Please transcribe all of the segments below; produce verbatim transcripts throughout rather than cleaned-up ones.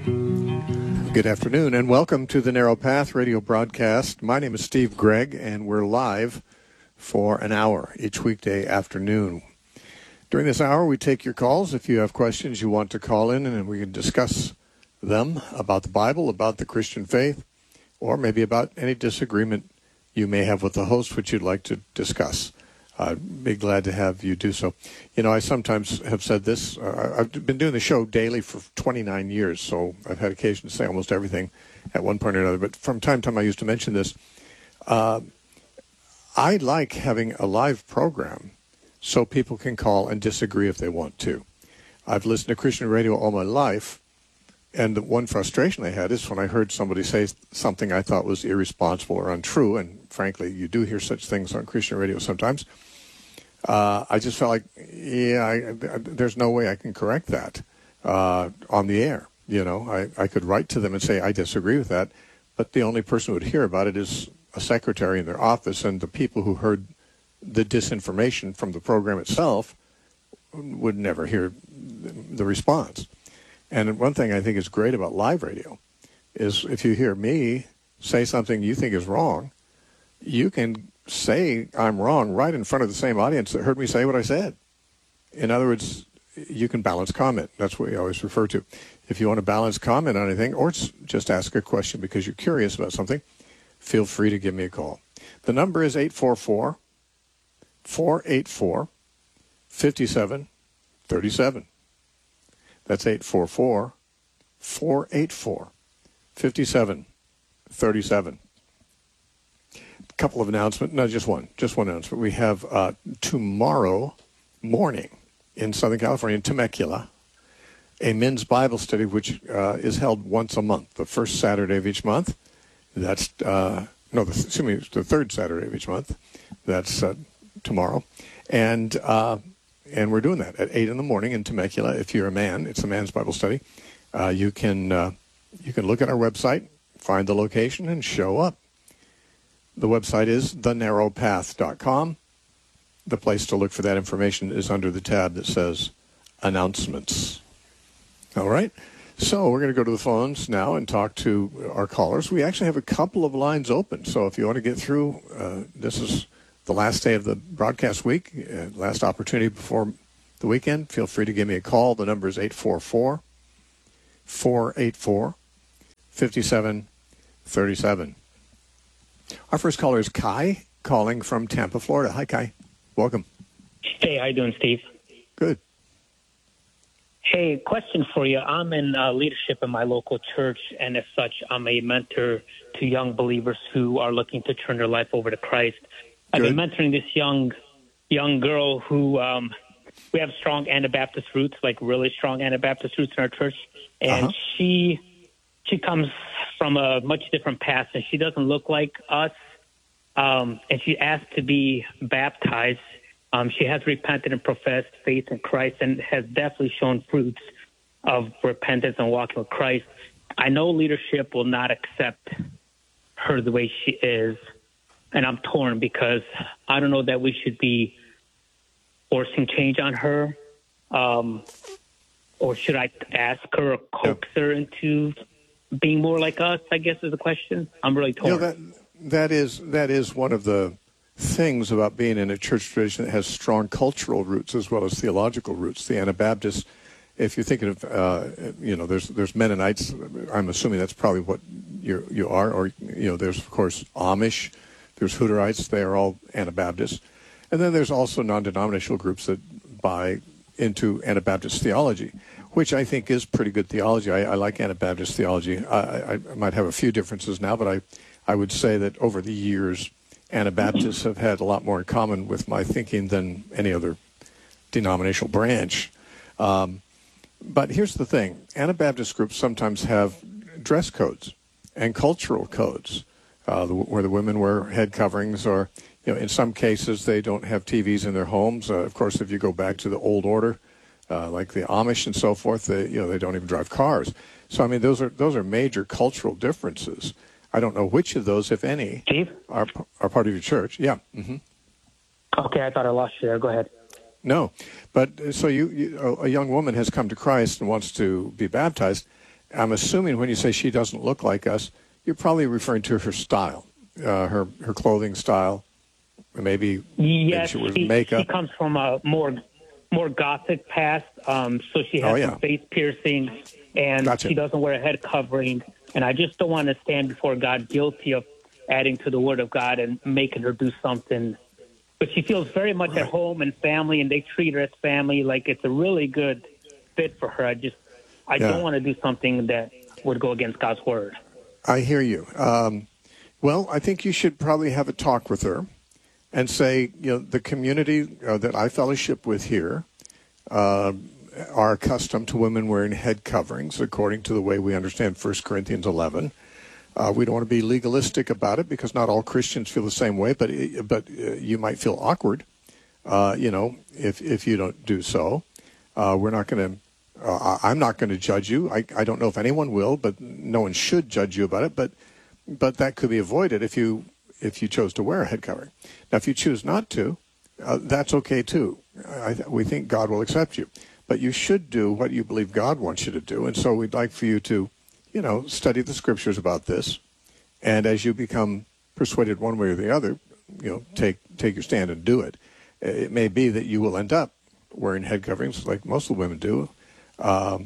Good afternoon, and welcome to the Narrow Path radio broadcast. My name is Steve Gregg, and we're live for an hour each weekday afternoon. During this hour, we take your calls. If you have questions you want to call in, and we can discuss them about the Bible, about the Christian faith, or maybe about any disagreement you may have with the host, which you'd like to discuss. I'd be glad to have you do so. You know, I sometimes have said this. Uh, I've been doing the show daily for twenty-nine years, so I've had occasion to say almost everything at one point or another. But from time to time, I used to mention this. Uh, I like having a live program so people can call and disagree if they want to. I've listened to Christian radio all my life, and the one frustration I had is when I heard somebody say something I thought was irresponsible or untrue, and frankly, you do hear such things on Christian radio sometimes. Uh, I just felt like, yeah, I, I, there's no way I can correct that uh, on the air. You know, I, I could write to them and say, I disagree with that, but the only person who would hear about it is a secretary in their office, and the people who heard the disinformation from the program itself would never hear the response. And one thing I think is great about live radio is if you hear me say something you think is wrong, you can say I'm wrong right in front of the same audience that heard me say what I said. In other words, you can balance comment. That's what we always refer to. If you want to balance comment on anything, or just ask a question because you're curious about something, feel free to give me a call. The number is eight four four, four eight four, five seven three seven. That's eight four four, four eight four, five seven three seven. Couple of announcements, no, just one, just one announcement. We have uh, tomorrow morning in Southern California, in Temecula, a men's Bible study, which uh, is held once a month, the first Saturday of each month. That's, uh, no, the, excuse me, it's the third Saturday of each month. That's uh, tomorrow. And uh, and we're doing that at eight in the morning in Temecula. If you're a man, it's a man's Bible study. Uh, you can uh, you can look at our website, find the location, and show up. The website is the narrow path dot com. The place to look for that information is under the tab that says Announcements. All right. So we're going to go to the phones now and talk to our callers. We actually have a couple of lines open. So if you want to get through, uh, this is the last day of the broadcast week, uh, last opportunity before the weekend. Feel free to give me a call. The number is eight four four, four eight four, five seven three seven. Our first caller is Kai, calling from Tampa, Florida. Hi, Kai. Welcome. Hey, how you doing, Steve? Good. Hey, question for you. I'm in uh, leadership in my local church, and as such, I'm a mentor to young believers who are looking to turn their life over to Christ. I've Good. been mentoring this young young girl who um, we have strong Anabaptist roots, like really strong Anabaptist roots in our church, and Uh-huh. she she comes from a much different past, and she doesn't look like us, um, and she asked to be baptized. Um, she has repented and professed faith in Christ and has definitely shown fruits of repentance and walking with Christ. I know leadership will not accept her the way she is, and I'm torn because I don't know that we should be forcing change on her, um, or should I ask her or coax her into being more like us, I guess is the question. I'm really torn. You know, that, that is that is one of the things about being in a church tradition that has strong cultural roots as well as theological roots. The Anabaptists, if you're thinking of, uh, you know, there's there's Mennonites. I'm assuming that's probably what you you are, or you know, there's of course Amish, there's Hutterites. They are all Anabaptists, and then there's also non-denominational groups that buy into Anabaptist theology, which I think is pretty good theology. I, I like Anabaptist theology. I, I, I might have a few differences now, but I, I would say that over the years, Anabaptists have had a lot more in common with my thinking than any other denominational branch. Um, but here's the thing. Anabaptist groups sometimes have dress codes and cultural codes uh, the, where the women wear head coverings, or you know, in some cases they don't have T Vs in their homes. Uh, of course, if you go back to the old order, uh, like the Amish and so forth, they, you know, they don't even drive cars. So I mean, those are those are major cultural differences. I don't know which of those, if any, Steve? are are part of your church. Yeah. Mm-hmm. Okay, I thought I lost you there. Go ahead. No, but uh, so you, you a young woman has come to Christ and wants to be baptized. I'm assuming when you say she doesn't look like us, you're probably referring to her style, uh, her her clothing style, maybe, maybe Yes, she wears she, makeup. she comes from a more more gothic past, um, so she has Oh, yeah. some face piercings, and Gotcha. she doesn't wear a head covering. And I just don't want to stand before God guilty of adding to the Word of God and making her do something. But she feels very much Right. at home and family, and they treat her as family. Like it's a really good fit for her. I just I Yeah. don't want to do something that would go against God's Word. I hear you. Um, well, I think you should probably have a talk with her and say, you know, the community uh, that I fellowship with here uh, are accustomed to women wearing head coverings according to the way we understand First Corinthians eleven. Uh, we don't want to be legalistic about it because not all Christians feel the same way, but but uh, you might feel awkward, uh, you know, if if you don't do so. Uh, we're not going to. Uh, I'm not going to judge you. I, I don't know if anyone will, but no one should judge you about it. But but that could be avoided if you if you chose to wear a head covering. Now, if you choose not to, uh, that's okay too. I, we think God will accept you, but you should do what you believe God wants you to do. And so we'd like for you to, you know, study the scriptures about this, and as you become persuaded one way or the other, you know, take take your stand and do it. It may be that you will end up wearing head coverings like most of the women do. Um,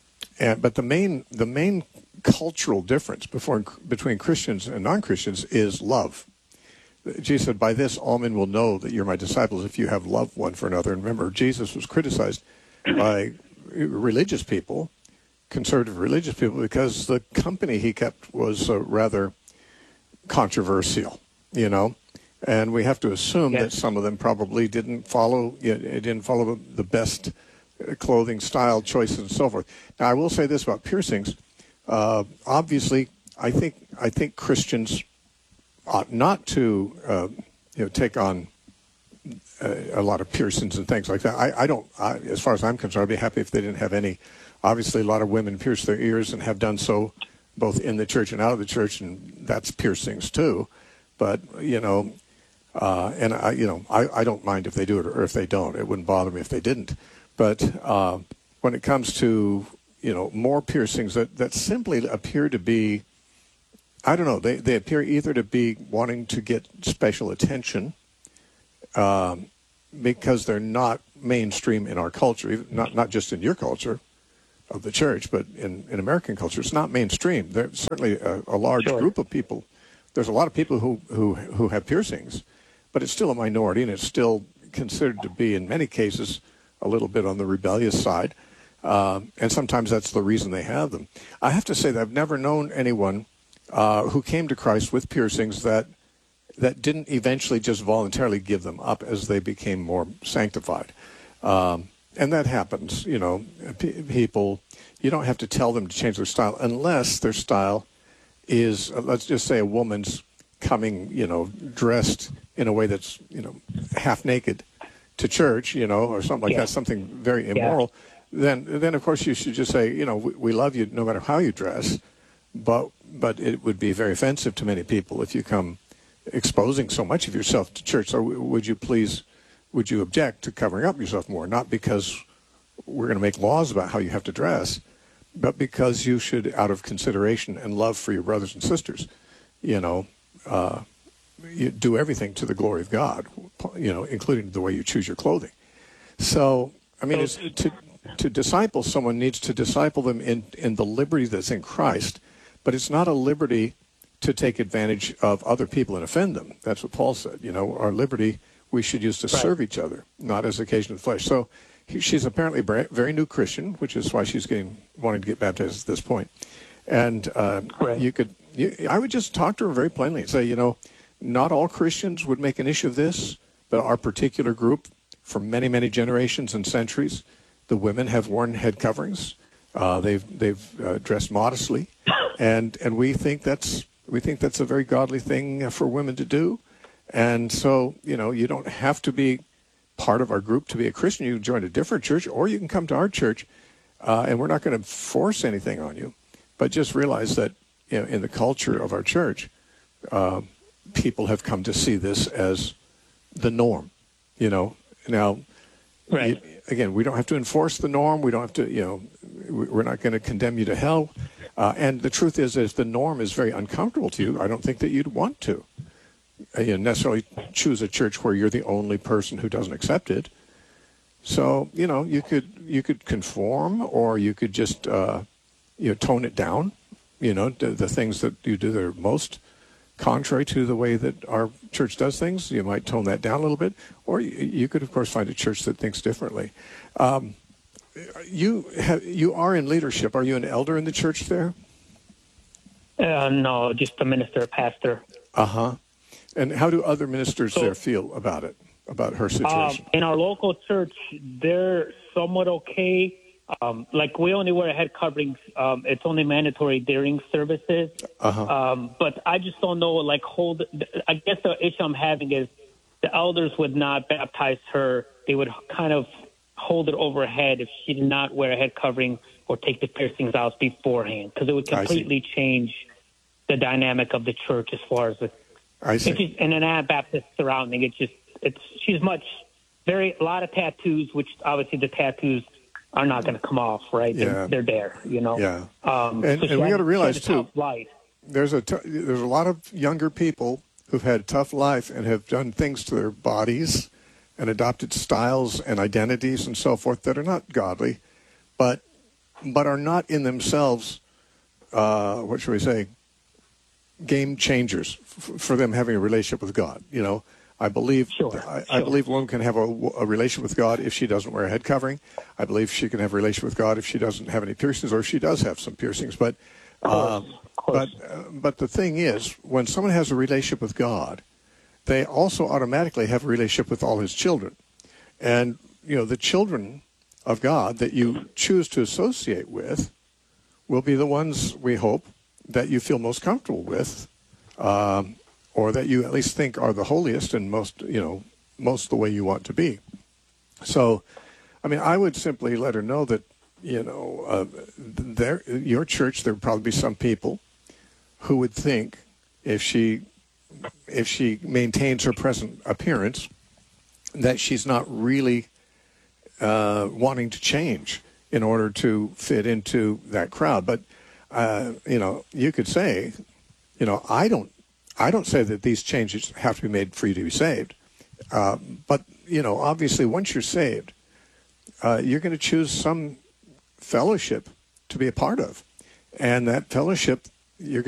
and but the main the main cultural difference before, between Christians and non-Christians is love. Jesus said, "By this all men will know that you're my disciples if you have love one for another." And remember, Jesus was criticized by religious people, conservative religious people, because the company he kept was uh, rather controversial, you know. And we have to assume Yes. that some of them probably didn't follow, you know, didn't follow the best clothing style choices and so forth. Now, I will say this about piercings. Uh, obviously, I think I think Christians ought not to, uh, you know, take on uh, a lot of piercings and things like that. I, I don't, I, as far as I'm concerned, I'd be happy if they didn't have any. Obviously, a lot of women pierce their ears and have done so both in the church and out of the church, and that's piercings too. But, you know, uh, and I, you know, I, I don't mind if they do it or if they don't. It wouldn't bother me if they didn't. But uh, when it comes to, you know, more piercings that, that simply appear to be, I don't know, they, they appear either to be wanting to get special attention um, because they're not mainstream in our culture, not not just in your culture of the church, but in, in American culture. It's not mainstream. There's certainly a, a large Sure. group of people. There's a lot of people who, who, who have piercings, but it's still a minority, and it's still considered to be, in many cases, a little bit on the rebellious side. Um, and sometimes that's the reason they have them. I have to say that I've never known anyone uh, who came to Christ with piercings that that didn't eventually just voluntarily give them up as they became more sanctified. Um, and that happens, you know, p- people, you don't have to tell them to change their style unless their style is, uh, let's just say a woman's coming, you know, dressed in a way that's, you know, half naked to church, you know, or something like Yeah. that, something very immoral. Then, then of course you should just say, you know, we, we love you no matter how you dress, but but it would be very offensive to many people if you come exposing so much of yourself to church. So would you please, would you object to covering up yourself more? Not because we're going to make laws about how you have to dress, but because you should, out of consideration and love for your brothers and sisters, you know, uh, you do everything to the glory of God, you know, including the way you choose your clothing. So, I mean, it's, to to disciple someone needs to disciple them in, in the liberty that's in Christ, but it's not a liberty to take advantage of other people and offend them. That's what Paul said. You know, our liberty we should use to Right. serve each other, not as occasion of the flesh. So he, she's apparently a very new Christian, which is why she's getting wanting to get baptized at this point. And uh, Right. you could, you, I would just talk to her very plainly and say, you know, not all Christians would make an issue of this, but our particular group, for many, many generations and centuries, the women have worn head coverings. Uh, they've they've uh, dressed modestly, and and we think that's we think that's a very godly thing for women to do. And so, you know, you don't have to be part of our group to be a Christian. You can join a different church, or you can come to our church, uh, and we're not going to force anything on you. But just realize that, you know, in the culture of our church, uh, people have come to see this as the norm. You know, now, Right. you, again, we don't have to enforce the norm. We don't have to, you know, we- we're not going to condemn you to hell. Uh, and the truth is, if the norm is very uncomfortable to you, I don't think that you'd want to uh, you know, necessarily choose a church where you're the only person who doesn't accept it. So, you know, you could you could conform, or you could just uh, you know tone it down. You know, the, the things that you do that are most contrary to the way that our church does things, you might tone that down a little bit. Or you, you could, of course, find a church that thinks differently. Um, you have, you are in leadership. Are you an elder in the church there? Uh, no, just a minister, a pastor. Uh huh. And how do other ministers So- there feel about it, about her Um, situation? in our local church, they're somewhat okay. Um, like we only wear head coverings. Um, it's only mandatory during services. Uh-huh. Um, but I just don't know, like hold, I guess the issue I'm having is the elders would not baptize her. They would kind of hold it over her head if she did not wear a head covering or take the piercings out beforehand, because it would I see. completely change the dynamic of the church as far as the, I it's see. just, and an Anabaptist surrounding. It's just, it's, she's much, very, a lot of tattoos, which obviously the tattoos are not going to come off, right? Yeah. They're, they're there, you know? Yeah. Um, And- so she and we had- gotta realize, she had a too, tough life. There's a t- there's a lot of younger people who've had a tough life and have done things to their bodies and adopted styles and identities and so forth that are not godly, but but are not in themselves, uh, what should we say, game changers f- for them having a relationship with God. You know, I believe Sure, I, I sure. believe a woman can have a, a relationship with God if she doesn't wear a head covering. I believe she can have a relationship with God if she doesn't have any piercings, or if she does have some piercings. But Of um, course. but uh, but the thing is, when someone has a relationship with God, they also automatically have a relationship with all His children, and you know the children of God that you choose to associate with will be the ones, we hope, that you feel most comfortable with, um, or that you at least think are the holiest and most, you know, most the way you want to be. So, I mean, I would simply let her know that, you know, uh, there, your church, there would probably be some people who would think if she, if she maintains her present appearance, that she's not really uh, wanting to change in order to fit into that crowd. But uh, you know, you could say, you know, I don't, I don't say that these changes have to be made for you to be saved. Uh, but you know, obviously, once you're saved, uh, you're going to choose some fellowship to be a part of, and that fellowship you're